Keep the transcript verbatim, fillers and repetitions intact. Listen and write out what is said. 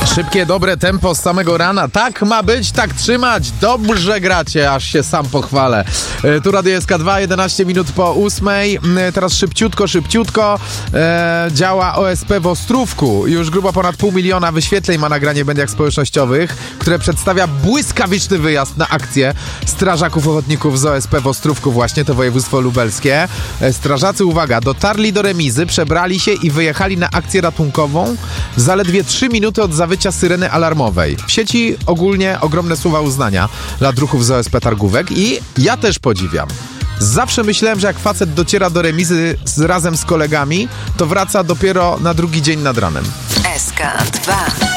Szybkie, dobre tempo z samego rana. Tak ma być, tak trzymać. Dobrze gracie, aż się sam pochwalę. E, tu Radio S K dwa, jedenaście minut po ósmej. E, teraz szybciutko, szybciutko. E, działa O S P w Ostrówku. Już grubo ponad pół miliona wyświetleń ma nagranie w mediach społecznościowych, które przedstawia błyskawiczny wyjazd na akcję strażaków ochotników z O S P w Ostrówku, właśnie to województwo lubelskie. E, strażacy, uwaga, dotarli do remizy, przebrali się i wyjechali na akcję ratunkową zaledwie trzy minuty od zawycia syreny alarmowej. W sieci ogólnie ogromne słowa uznania dla druhów z O S P Targówek i ja też podziwiam. Zawsze myślałem, że jak facet dociera do remizy z, razem z kolegami, to wraca dopiero na drugi dzień nad ranem. S K dwa.